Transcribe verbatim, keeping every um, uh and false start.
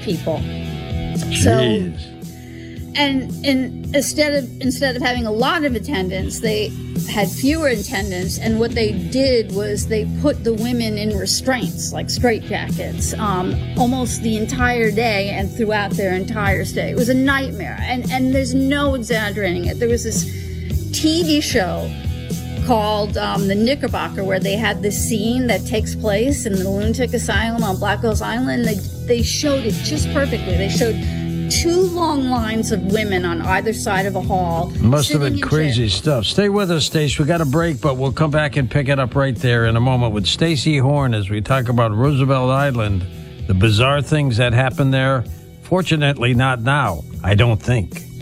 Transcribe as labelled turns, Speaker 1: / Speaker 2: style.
Speaker 1: people.
Speaker 2: Jeez.
Speaker 1: So, and, and instead of instead of having a lot of attendants, they had fewer attendants, and what they did was they put the women in restraints, like straitjackets, um, almost the entire day and throughout their entire stay. It was a nightmare, and, and there's no exaggerating it. There was this T V show called um, The Knickerbocker, where they had this scene that takes place in the lunatic asylum on Black Hills Island. They, they showed it just perfectly. They showed two long lines of women on either side of a hall.
Speaker 2: Must have been crazy stuff. Stay with us, Stace. We got a break, but we'll come back and pick it up right there in a moment with Stacey Horn as we talk about Roosevelt Island, the bizarre things that happened there. Fortunately, not now, I don't think.